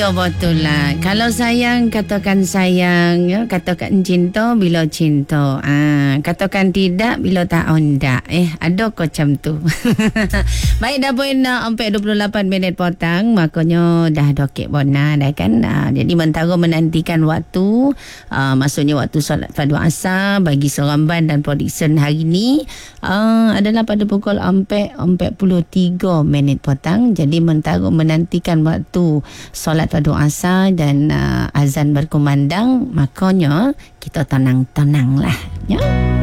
Ya betul lah. Kalau sayang, katakan sayang. Ya, katakan cinta bila cinta. Katakan tidak bila tak ondak. Ada kau macam tu. Baik, dah pun sampai 28 minit potang. Makanya dah dokek bona dah kan. Jadi mentara menantikan waktu. Maksudnya waktu solat fardu asar bagi Seremban dan prediction hari ni adalah pada pukul 43 minit petang. Jadi mentara menantikan waktu solat fardu asar dan azan berkumandang, makanya kita tenang-tenang lah ya.